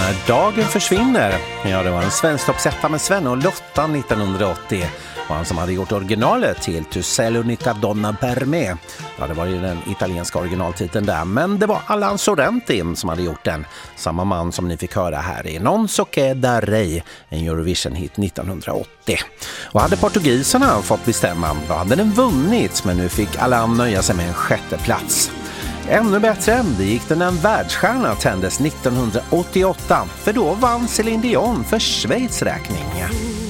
När dagen försvinner. Ja, det var en svensktoppsetta med Sven och Lotta 1980. Och han som hade gjort originalet till Tu sei l'unica donna per me. Ja, det var ju den italienska originaltiteln där. Men det var Allan Sorrenti som hade gjort den. Samma man som ni fick höra här i Non so che darei, en Eurovision-hit 1980. Och hade portugiserna fått bestämma, då hade den vunnit. Men nu fick Allan nöja sig med en sjätte plats. Ännu bättre, det gick den en världsstjärna tändes 1988. För då vann Céline Dion för Schweiz räkning.